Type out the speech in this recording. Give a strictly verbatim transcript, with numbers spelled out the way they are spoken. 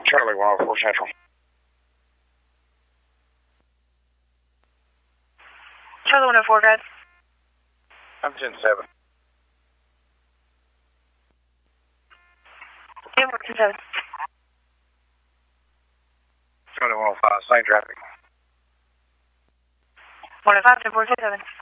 Charlie one oh four Central. Charlie one oh four, guys. I'm ten seven. Yeah, we're ten seven. Charlie one oh five, same traffic. one oh five, ten four, ten seven.